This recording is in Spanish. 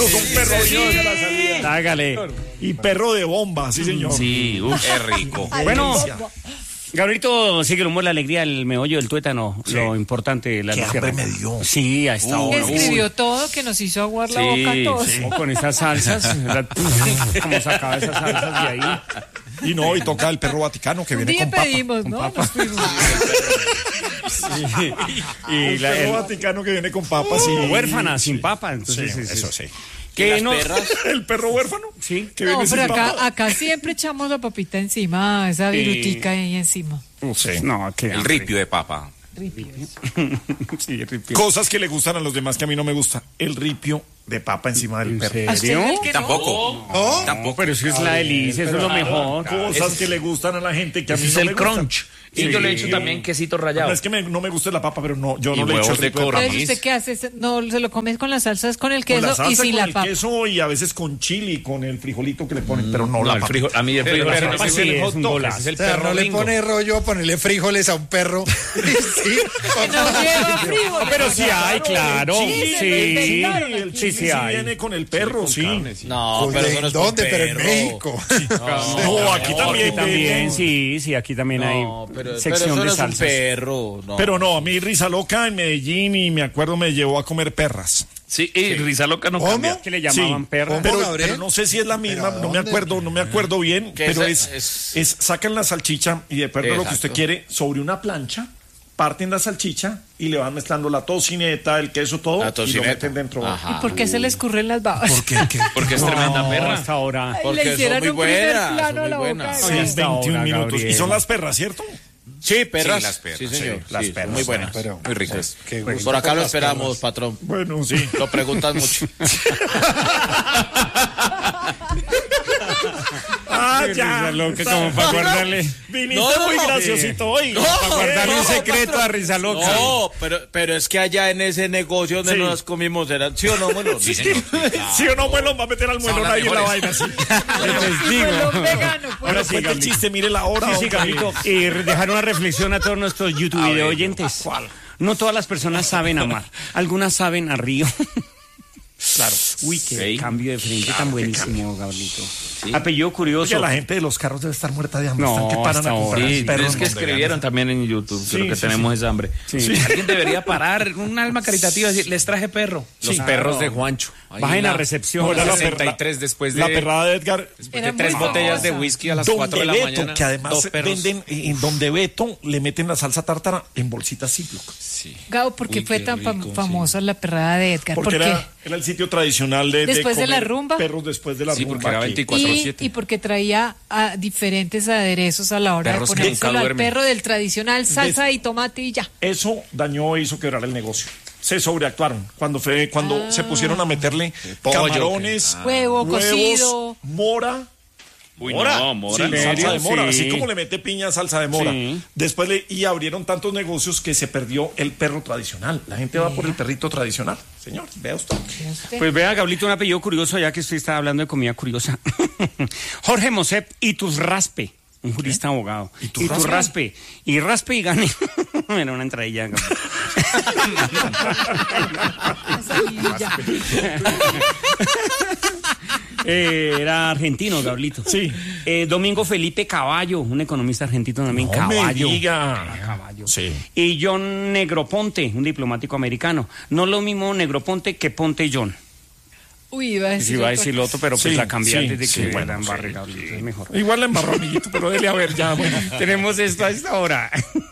Un perro avión a la salida. Hágale. Y perro de bomba, sí, señor. Sí, Es rico. Bueno, Gabrielito, sigue el humor, la alegría, el meollo del tuétano, Sí. lo importante, la Qué lucierna. hambre me dio. Sí, a esta hora. Escribió todo que nos hizo aguar la boca a todos. Sí, con esas salsas, como sacaba esas salsas de ahí. Y no, y toca el perro Vaticano que Un viene día con papa. pedimos, ¿no? Nos fuimos. Y El perro Vaticano que viene con papas y huérfana, sin papa, entonces Sí, eso sí. Que no, El perro huérfano. sí. Que No, viene pero sin papa. acá siempre echamos la papita encima, esa virutica ahí encima. Sí. No, que El ripio de papa. Sí, ripio. Cosas que le gustan a los demás que a mí no me gusta. El ripio de papa encima del perro. ¿En ¿A usted serio? ve que no? Tampoco. ¿No? Tampoco. Pero es que es la delicia, eso es lo mejor. Cosas que le gustan a la gente que a mí Ese no es me el gustan. crunch. Y Sí. yo le he hecho también quesito No rallado. es que no me guste la papa, pero no, yo Y no le echo huevos el de ripio de codorniz. papa. Entonces, ¿usted qué hace? No, se lo comes con las salsas, con el Con queso la salsa, y sin con la el papa. queso y a veces con chili, con el frijolito que le ponen, pero no, No, la el papa. frijol, a mí el Pero frijol la no papa me sí gusta el es hot un dog, golazo. es el O sea, perro no le Ringo. pone rollo a ponerle frijoles a un perro. Sí, Que no lleva frijoles. Pero sí hay, claro. Sí, Sí, el chili sí hay. viene con el perro, sí. No, pero eso no es ¿dónde? con Pero en perro. México. No, aquí también. Aquí también, sí, aquí también hay No, pero sección eso de no es un salsas. perro. No. Pero no, a mí Risa Loca en Medellín y me acuerdo me llevó a comer perras. Sí, y risa loca no ¿Cómo? cambia. Que le llamaban Sí, perra. ¿Cómo, Pero, Gabriel? pero no sé si es la misma, ¿Pero no me dónde? no me acuerdo bien, Que pero es- es sacan la salchicha y después de lo que Exacto. usted quiere sobre una plancha, parten la salchicha y le van mezclando la tocineta, el queso, todo La y lo tocineta. meten dentro. Ajá. ¿Y por qué se le escurren las babas? ¿Por qué? Porque es tremenda perra. Hasta ahora. Ay, Porque le son hicieron muy un primer buenas, plano son a muy la boca. buenas. Sí, hasta 21 ahora, minutos. Gabriel. Y son las perras, ¿cierto? Sí, perras. Sí, las perras, Sí, señor. sí, las Sí, perras, muy buenas. pero- muy ricas. Qué gusto Por acá por lo las esperamos, perras. patrón. Bueno, sí. Lo preguntan mucho. Ah, Qué ya. risa loca, como para guardarle. Viniste No, muy no, graciosito hoy. Para guardarle un secreto a Risa Loca. No, pero es que allá en ese negocio donde Sí. nos comimos, ¿era sí o no, bueno? Sí, señor. Sí o no, muelón, va a meter al muelón las ahí en la mejores. vaina, sí. Les Y digo. fue lo vegano, pues. Ahora sí, Cuenta el Gabriel. chiste, mire la hora. Sí, hombre. Gabrielito, y dejar una reflexión a todos nuestros YouTube video oyentes. No todas las personas saben amar. Algunas saben a río. Claro. Uy, qué Sí. cambio de frente tan buenísimo, Gabrielito. Apellido curioso. Oye, la gente de los carros debe estar muerta de hambre. No, Están que paran hasta a comprar ahora. Sí, perros es que donde escribieron también en YouTube, Sí, creo que sí, tenemos esa hambre. Sí. Alguien debería parar, un alma caritativa, decir, les traje perro. Los Sí. perros Claro. de Juancho. Ahí Bajen a la- recepción. No, era la 63 después de... La perrada de Edgar. de Era 3 muy botellas de famosa. whisky a las 4 Donde de la Beto, mañana. que además dos perros. venden, en donde Beto le meten la salsa tártara en bolsitas Ziploc. Sí. Gabo, ¿por qué Uy, fue qué tan rico, famosa la perrada de Edgar? Porque ¿Por qué? era el sitio tradicional de Después de la comer rumba. Perros después de la Sí, rumba. porque era aquí. 24/7. Y porque traía diferentes aderezos a la hora Perros de que ponérselo nunca al duermen. perro del tradicional, salsa y tomate y ya. Eso dañó e hizo quebrar el negocio. Se sobreactuaron cuando se pusieron a meterle pollo, camarones, Huevo huevos, cocido. mora. Uy, Mora. no, mora. Sí, ¿En salsa serio? de mora, Sí. así como le mete piña, salsa de mora. Sí. Después y abrieron tantos negocios que se perdió el perro tradicional. La gente va por el perrito tradicional. Señor, vea usted. Pues vea, Gabrielito, un apellido curioso, ya que usted está hablando de comida curiosa. Jorge Mosep Iturraspe, un jurista abogado. Iturraspe. Y raspe y gane. Era una entradilla. Era argentino, Gabrielito. Sí. Domingo Felipe Caballo, un economista argentino también. No Caballo. me diga. Caballo. Sí. Y John Negroponte, un diplomático americano. No lo mismo Negroponte que Ponte John. Uy, iba a decir. Sí, iba a otra decir lo otro, pero pues Sí, la cambié sí, antes de sí, que bueno, la embarre, Gabrielito, es mejor. Igual la embarró, amiguito, pero dele a ver ya. Bueno. Tenemos esto a esta hora.